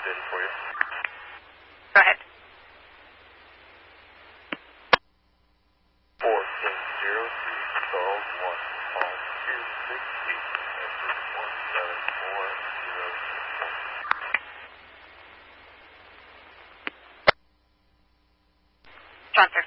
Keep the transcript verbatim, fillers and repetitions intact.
in for you. Go ahead. four six zero three twelve one five two six eight enter one seven four zero six one. Sponsor.